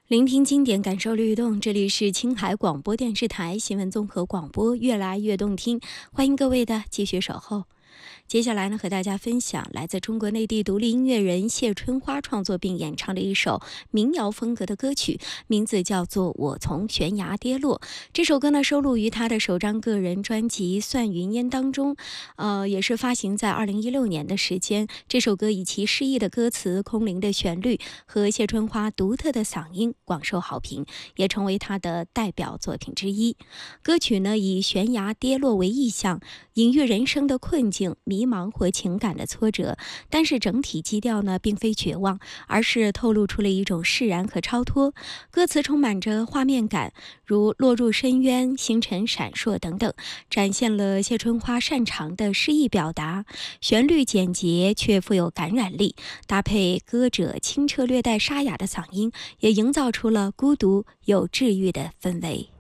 聆听经典，感受律动。这里是青海广播电视台新闻综合广播，越来越动听。欢迎各位的继续守候。接下来呢，和大家分享来自中国内地独立音乐人谢春花创作并演唱的一首民谣风格的歌曲，名字叫做《我从悬崖跌落》。这首歌呢，收录于他的首张个人专辑《算云烟》当中，也是发行在2016年的时间。这首歌以其诗意的歌词、空灵的旋律和谢春花独特的嗓音广受好评，也成为他的代表作品之一。歌曲呢，以悬崖跌落为意象，隐喻人生的困境、迷茫或情感的挫折，但是整体基调呢，并非绝望，而是透露出了一种释然和超脱。歌词充满着画面感，如落入深渊、星辰闪烁等等，展现了谢春花擅长的诗意表达。旋律简洁却富有感染力，搭配歌者清澈略带沙哑的嗓音，也营造出了孤独又治愈的氛围。